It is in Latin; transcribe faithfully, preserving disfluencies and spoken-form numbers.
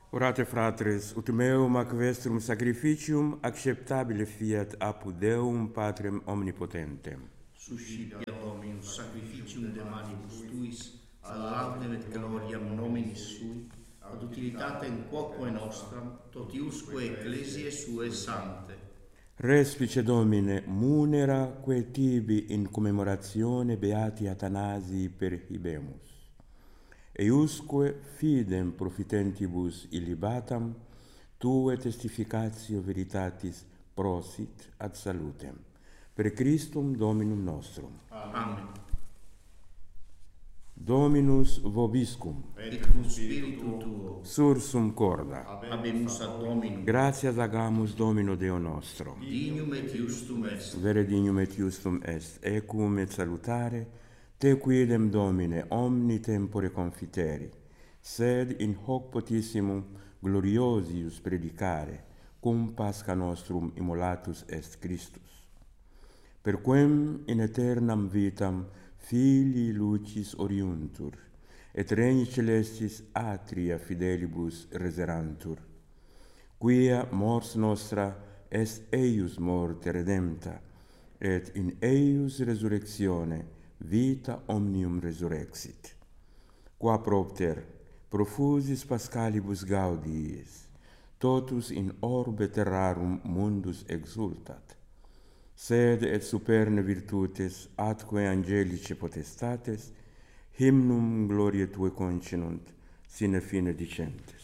Orate fratres, ut meum ac vestrum sacrificium acceptabile fiat apud Deum Patrem omnipotentem. Suscipia Dominus sacrificium de manibus tuis, ad laudem et gloriam nominis sui, ad utilitatem quoque nostram, totiusque ecclesiae suae sancte. Respice Domine munera quae tibi in commemoratione beati Athanasii perhibemus. Eiusque fidem profitentibus illibatam, tue testificatio veritatis prosit ad salutem. Per Christum Dominum nostrum. Amen. Dominus vobiscum. Et cum spiritu tuo. Sursum corda. Habemus ad Dominum. Gratias agamus Domino Deo nostro. Dignum et justum est. Vere dignum et justum est. Ecum et salutare, te quidem Domine omni tempore confiteri, sed in hoc potissimum gloriosius predicare, cum Pascha nostrum immolatus est Christus. Per quem in aeternam vitam filii lucis oriuntur, et regni celestis atria fidelibus reserantur, quia mors nostra est eius morte redempta, et in eius resurrectione vita omnium resurrexit. Qua propter profusis Paschalibus gaudiis, totus in orbe terrarum mundus exultat, sed et superne virtutes atque angelice potestates hymnum gloriae tue concenunt sine fine dicentes.